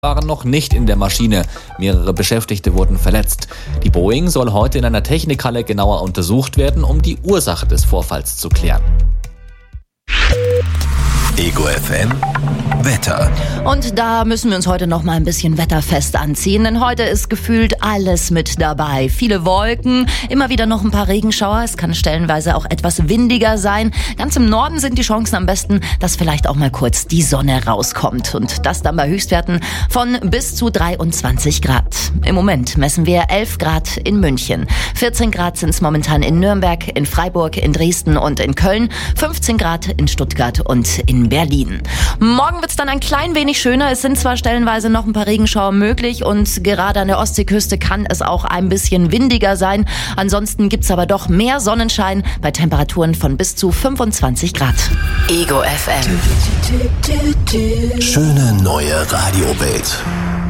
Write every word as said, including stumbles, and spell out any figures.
waren noch nicht in der Maschine. Mehrere Beschäftigte wurden verletzt. Die Boeing soll heute in einer Technikhalle genauer untersucht werden, um die Ursache des Vorfalls zu klären. Ego F M Wetter. Und da müssen wir uns heute noch mal ein bisschen wetterfest anziehen, denn heute ist gefühlt alles mit dabei. Viele Wolken, immer wieder noch ein paar Regenschauer, es kann stellenweise auch etwas windiger sein. Ganz im Norden sind die Chancen am besten, dass vielleicht auch mal kurz die Sonne rauskommt. Und das dann bei Höchstwerten von bis zu dreiundzwanzig Grad. Im Moment messen wir elf Grad in München. vierzehn Grad sind es momentan in Nürnberg, in Freiburg, in Dresden und in Köln. fünfzehn Grad in Stuttgart und in Berlin. Morgen wird es dann ein klein wenig schöner. Es sind zwar stellenweise noch ein paar Regenschauer möglich und gerade an der Ostseeküste kann es auch ein bisschen windiger sein. Ansonsten gibt es aber doch mehr Sonnenschein bei Temperaturen von bis zu fünfundzwanzig Grad. Ego F M. Schöne neue Radiowelt.